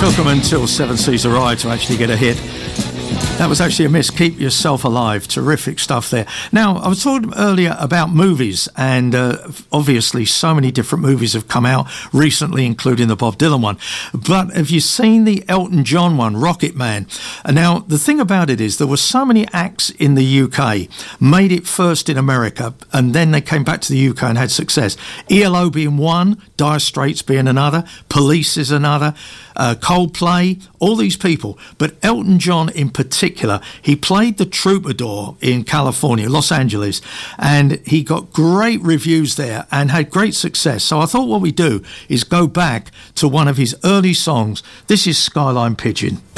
took them until Seven Seas of Rye to actually get a hit. That was actually a miss. Keep Yourself Alive. Terrific stuff there. Now, I was talking earlier about movies, and obviously so many different movies have come out recently, including the Bob Dylan one. But have you seen the Elton John one, Rocket Man? And now, the thing about it is there were so many acts in the UK, made it first in America, and then they came back to the UK and had success. ELO being one, Dire Straits being another, Police is another, Coldplay, all these people. But Elton John in particular, he played the Troubadour in California, Los Angeles, and he got great reviews there and had great success. So I thought what we do is go back to one of his early songs. This is Skyline Pigeon.